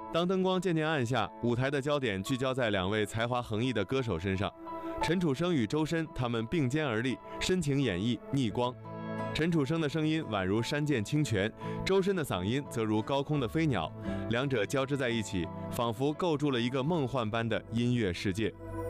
当灯光渐渐暗下，舞台的焦点聚焦在两位才华横溢的歌手身上。陈楚生与周深，他们并肩而立，深情演绎《逆光》。陈楚生的声音宛如山涧清泉，周深的嗓音则如高空的飞鸟，两者交织在一起，仿佛构筑了一个梦幻般的音乐世界。